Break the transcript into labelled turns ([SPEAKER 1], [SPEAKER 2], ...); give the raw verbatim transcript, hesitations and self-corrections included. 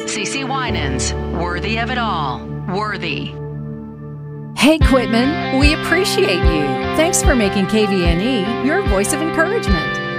[SPEAKER 1] CeCe Winans, worthy of it all. Worthy.
[SPEAKER 2] Hey, Quitman, we appreciate you. Thanks for making K V N E your voice of encouragement.